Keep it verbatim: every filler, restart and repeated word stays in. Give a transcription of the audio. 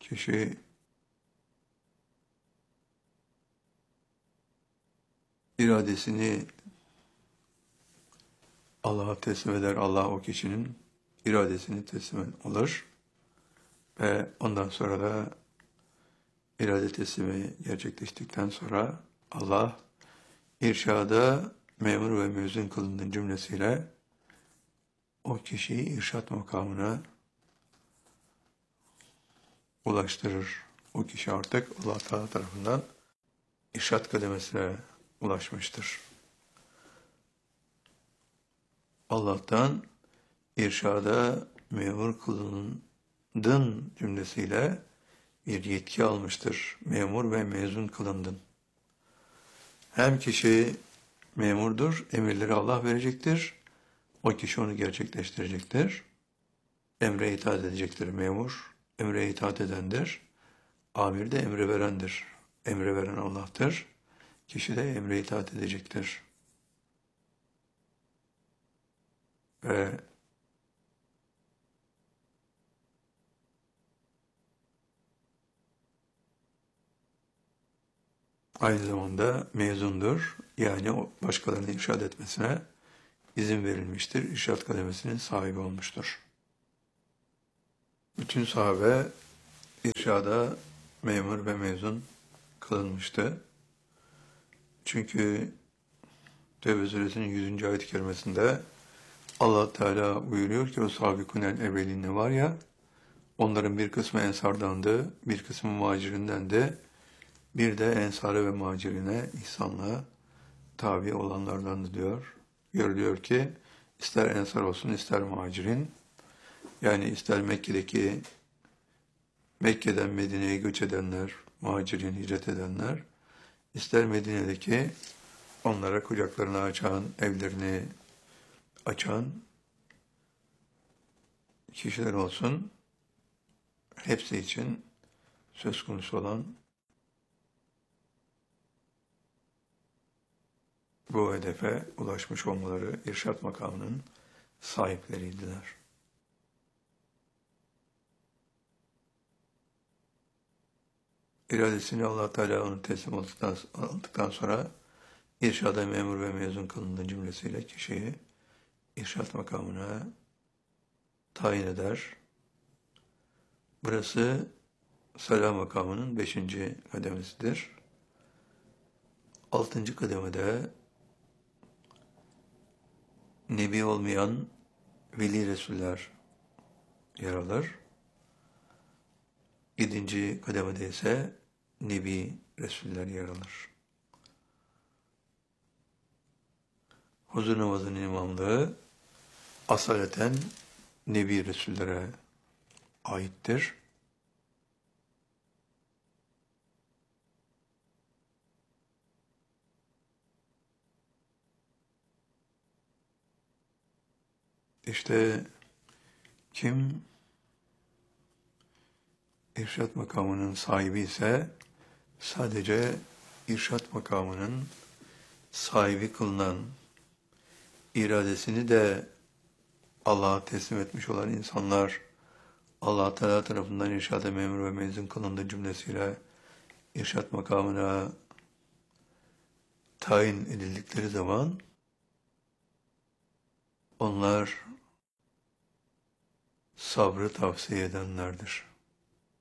Kişi iradesini Allah'a teslim eder. Allah o kişinin iradesini teslim alır. Ve ondan sonra da irade teslimi gerçekleştikten sonra Allah irşada memur ve mezun kılındığın cümlesiyle o kişiyi irşat makamına ulaştırır. O kişi artık Allah Teala tarafından irşat kademesine ulaşmıştır. Allah'tan irşada memur kılındın cümlesiyle bir yetki almıştır. Memur ve mezun kılındın. Hem kişi memurdur, emirleri Allah verecektir. O kişi onu gerçekleştirecektir. Emre itaat edecektir memur. Emre itaat edendir. Amir de emre verendir. Emre veren Allah'tır. Kişi de emre itaat edecektir. Ve aynı zamanda mezundur. Yani o başkalarını irşad etmesine izin verilmiştir. İrşad kademesinin sahibi olmuştur. Bütün sahabe irşada memur ve mezun kılınmıştı. Çünkü Tevbe suresinin yüzüncü ayet-i kerimesinde Allah Teala buyuruyor ki o sabikunel evveline var ya, onların bir kısmı ensardandı, bir kısmı muhacirindendi, bir de ensarı ve muhacirine ihsanla tabi olanlardandı diyor. Görülüyor ki ister ensar olsun ister muhacirin, yani ister Mekke'deki Mekke'den Medine'ye göç edenler, muhacirin hicret edenler, ister Medine'deki onlara kucaklarını açan, evlerini açan kişiler olsun, hepsi için söz konusu olan bu hedefe ulaşmış olmaları irşat makamının sahipleriydiler. İradesini Allah Teala onu teslim aldıktan, aldıktan sonra irşada memur ve mezun kılındığı cümlesiyle kişiyi irşat makamına tayin eder. Burası selam makamının beşinci kademesidir. Altıncı kademede Nebi olmayan veli Resuller yer alır. Yedinci kademede ise Nebi Resuller yer alır. Huzur namazının imamlığı asaleten Nebi Resullere aittir. İşte kim irşat makamının sahibi ise sadece irşat makamının sahibi kılınan, iradesini de Allah'a teslim etmiş olan insanlar, Allah Teala tarafından irşada memur ve mezun kılındığı cümlesiyle irşat makamına tayin edildikleri zaman onlar sabrı tavsiye edenlerdir.